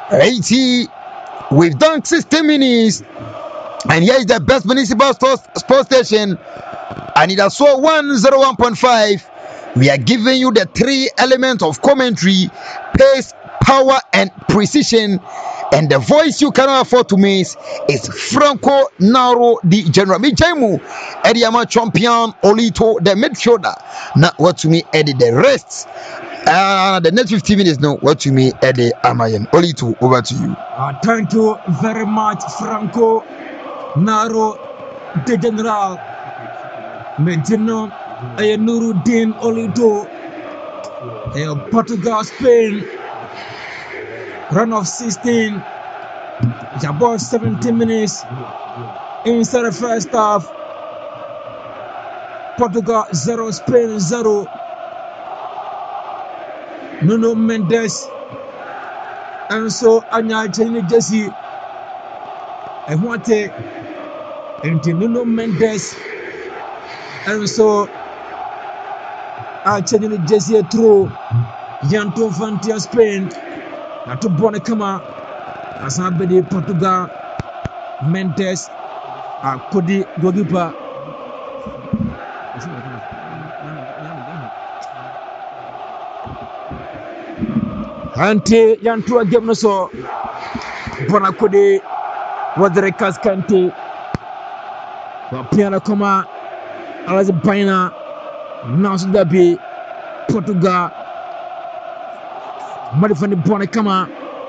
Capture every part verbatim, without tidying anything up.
eighty. We've done sixty minutes. And here is the best municipal sports, sports station. And it has saw one oh one point five. We are giving you the three elements of commentary: pace, power, and precision. And the voice you cannot afford to miss is Franco Naro, the general. Mijaimu, Ediama champion, Olito, the midfielder. Now, what to me, Eddie, the rest. Uh, the next fifty minutes, no, what to me, Eddie Amayan. Olito, over to you. Uh, thank you very much, Franco Naro, the general. Maintenant, I Nuruddin Olito, Portugal, Spain. Run of sixteen. It's about seventeen minutes inside the first half. Portugal zero, Spain zero. Nuno Mendes and so Anya Chini Jesse. I want to enter Nuno Mendes and so I Chini Jesse through Yanto Fantia Spain. Now to Bonacama as I be Portugal Mendes a Kodi Gogipa. Ante Yantua Gemnoso Bonacode Rodriguez Kante Piano Coma Alas Baina Nas Dabi Portugal Marifani Bonacama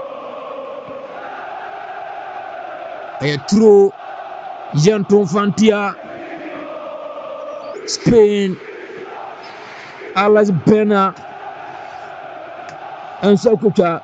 a true Yanton Fantia Spain Alas Bena and so Kucha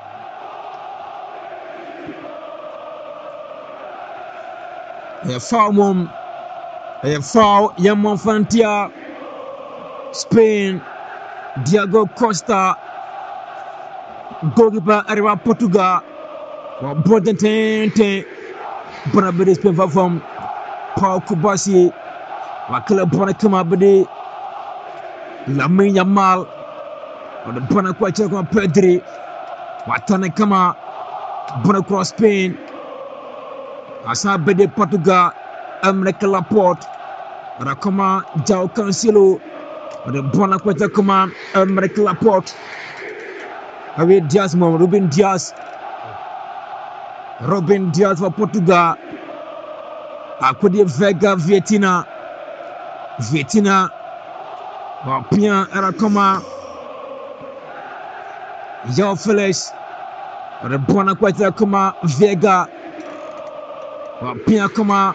a foul mom a foul Yamon Fantia Spain Diego Costa goalkeeper Arriba Portugal Borden Tente Bonabede Spain from Paul Kubasi Wakila Bonakama Bede Lamine Yamal or the Bonacqua Chaka Pedri Watana Kama Bonacross Spain Asabede Portugal America Laporte Rakoma Jao Cancelo or the Bonacqua Chaka America Laporte Javier Diaz Mom Ruben Diaz Ruben Diaz for Portugal Akudi Vega Vietina Vietina Pia Rakoma João Felix, the Bonacqua Kuma Vega, Pia Kuma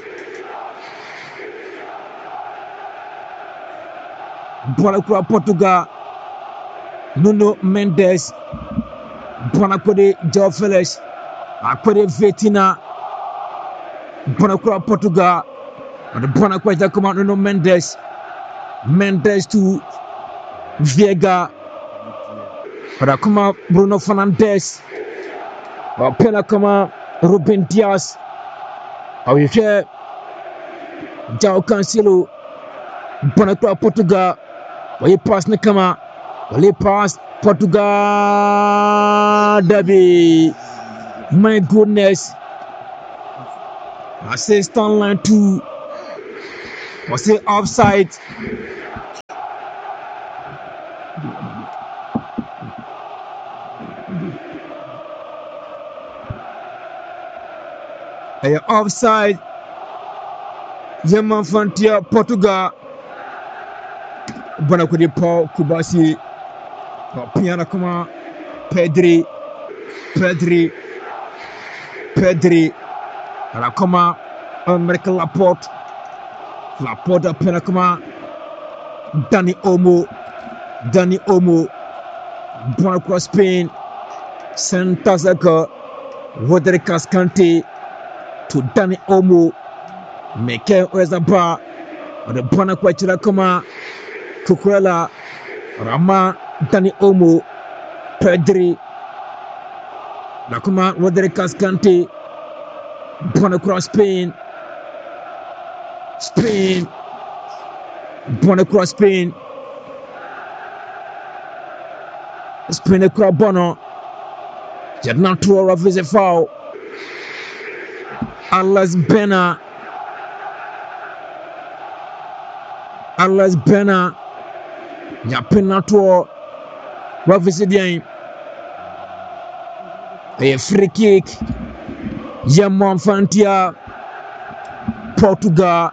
Bonacqua Portugal, Nuno Mendes, Bonacqua João Felix, Aquade Vetina, Bonacqua Portugal, the Bonacqua Kuma Nuno Mendes, Mendes to Vega. Rakuma Bruno Fernandes, Pena Kama Ruben Diaz, how you share Jao Cancelo, Bonacqua Portugal, where you pass Nakama, where you pass Portugal, Derby. My goodness, I say stand line two, I say offside. A offside. German Frontier Portugal. Bonacqua Paul Kubasi. Piana Kama Pedri. Pedri. Pedri. Rakoma America Laporte. Laporte Penakama. Dani Olmo. Dani Olmo. Bonacqua Spain. Santazaga. Rodriguez Kante. To Dani Olmo, Meke Wezaba, or the Bonacqua Chirakoma, Kukurela, Rama, Dani Olmo, Pedri, Nakuma, Rodriguez Kante, Bonacqua Spain, Spain, Bonacqua Spain, Spain Bono, Jadna to a referee foul. Alex Bena. Alex Bena. Yapena to referee again. A free kick. Yamon Fantia. Portugal.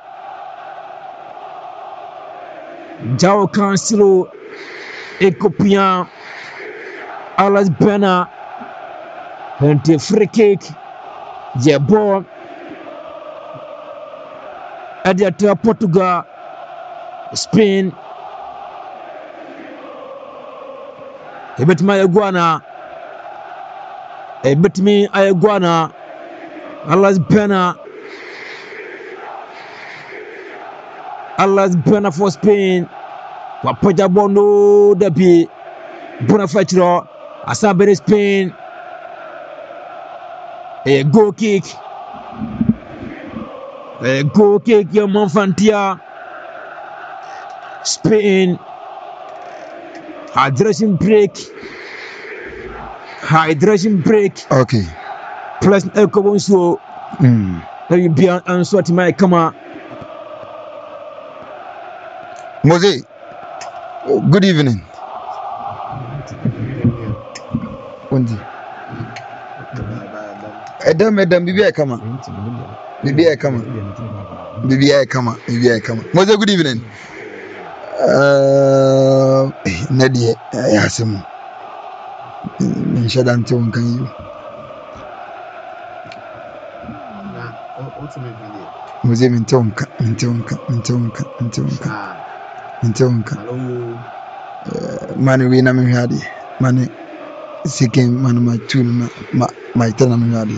Jao Cancelo. Ekopian. Alex Bena. And a free kick. The ball. At the Portugal. Spain. A bit my iguana. A bit me iguana. Alex Bena. Alex Bena for Spain. Wapoja bono debi. Bonafatiro. Asabere Spain. A goal kick. A goal kick. Your Monfantia. Spain. Hydration break. Hydration break. Okay. Plus Elko so. Mm. Let you be on sort my come on. Mose, good evening. Wendy. Edam edam bibi kama. Bibi kama. Bibi kama. Bibi kama. Mose, good evening. Uh, Nadia, Yasim. Shadan Tom, can you? Mose, in Tonka, in Tonka, in Tonka, in Tonka. Ntonka mani wina mihadi mani seeking mani my tool my my turn mihadi.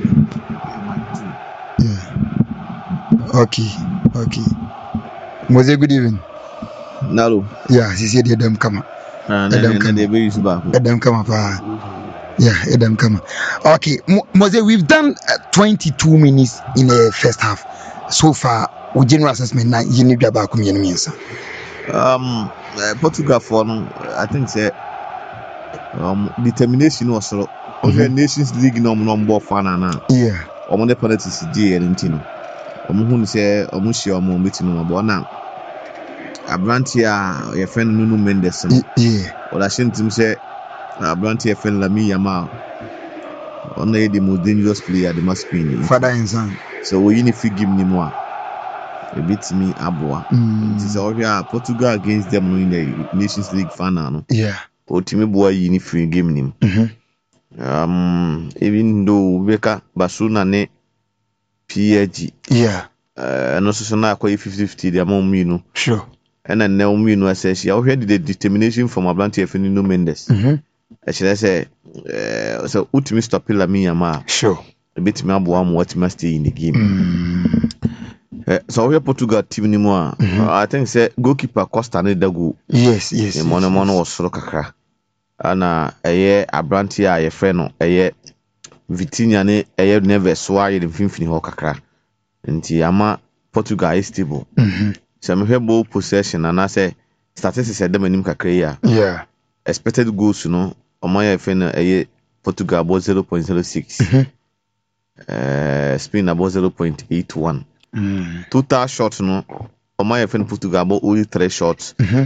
Yeah. Okay. Okay. Mose, good evening. Nalo. Yeah, she said Adam kama. Ah, Adam kama. Adam kama pa. Yeah, Adam kama. Okay, Mose, we've done uh, twenty-two minutes in the first half. So far, with general assessment, na yini dwa ba kum yenu miensa. Um, uh, Portugal for no, I think say um determination was so. Okay, Nations League no number fan na. Yeah. Omo the penalties di elintino. Omo hu say omo hia omo meeting no bo na. Abrantia your friend Nuno Mendes no. Yeah. Ola shintim say Abrantia your friend Lamine Yamal. Ona e the most dangerous player the must be. Father and son. So we unify game ni mo. A bit me abua. Mm. It is already Portugal against them in the Nations League final. Yeah. O team boy unify game nim. Mm-hmm. Um, even though Beka Basuna ne P A G. Yeah. Uh, and also na kwa fifty fifty the amount me no. Sure. And then now me no say she already the determination from Ablante F Nuno Mendes. Mm-hmm. Actually say uh, so ultimate stop Lamine Yamal. Sure. A bit me abua mo what must stay in the game. Mm. Uh, so we Portugal team ni mo mm-hmm. uh, I think say goalkeeper Costa ne dago. Yes, yes. E mono mono was soro kakra. Ana eye Ablante a ye friend no eye Vitinha ne eye never so aye the finfini ho kakra. Nti ama Portugal is stable. Mhm. So me hwe ball possession and I say statistics say dem anim kakra ya. Yeah. Expected goals no omo ye friend eye Portugal about zero point zero six. Mhm. Uh, Spain about zero point eight one. Mm. Total shots no omo ye friend Portugal about only three shots. Mhm.